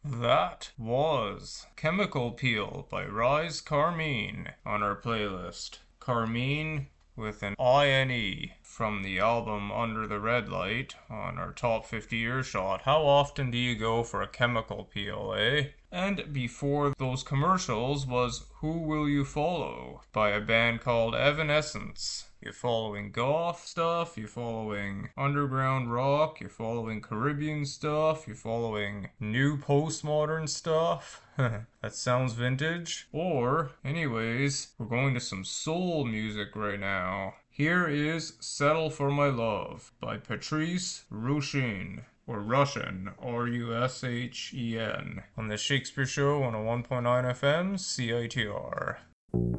That was Chemical Peel by Rise Carmine on our playlist. Carmine with an INE from the album Under the Red Light on our top 50 earshot. How often do you go for a chemical peel, eh? And before those commercials was Who Will You Follow by a band called Evanescence. You're following goth stuff, you're following underground rock, you're following Caribbean stuff, you're following new postmodern stuff. That sounds vintage. Or, anyways, we're going to some soul music right now. Here is Settle for My Love by Patrice Rushen. Or Russian, Rushen, on the Shakespeare Show on a 1.9 FM CITR.